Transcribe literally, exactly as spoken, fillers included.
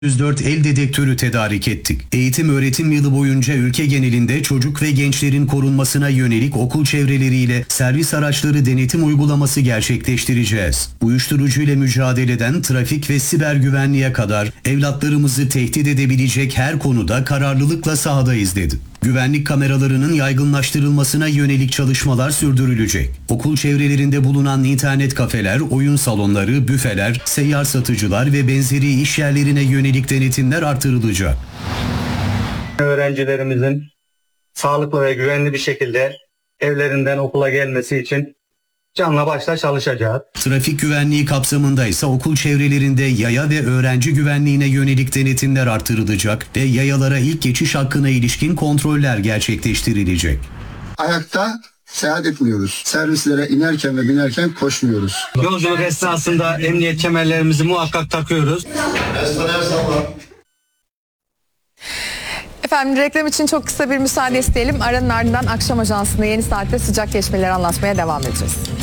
yüz dört el dedektörü tedarik ettik. Eğitim öğretim yılı boyunca ülke genelinde çocuk ve gençlerin korunmasına yönelik okul çevreleriyle servis araçları denetim uygulaması gerçekleştireceğiz. Uyuşturucuyla mücadeleden trafik ve siber güvenliğe kadar evlatlarımızı tehdit edebilecek her konuda kararlılıkla sahadayız dedi. Güvenlik kameralarının yaygınlaştırılmasına yönelik çalışmalar sürdürülecek. Okul çevrelerinde bulunan internet kafeler, oyun salonları, büfeler, seyyar satıcılar ve benzeri iş yerlerine yönelik denetimler artırılacak. Öğrencilerimizin sağlıklı ve güvenli bir şekilde evlerinden okula gelmesi için canla başla çalışacağız. Trafik güvenliği kapsamında ise okul çevrelerinde yaya ve öğrenci güvenliğine yönelik denetimler artırılacak ve yayalara ilk geçiş hakkına ilişkin kontroller gerçekleştirilecek. Ayakta seyahat etmiyoruz. Servislere inerken ve binerken koşmuyoruz. Yolculuk esnasında emniyet kemerlerimizi muhakkak takıyoruz. Efendim reklam için çok kısa bir müsaade isteyelim. Aranın ardından akşam ajansında yeni saatte sıcak gelişmeleri anlatmaya devam edeceğiz.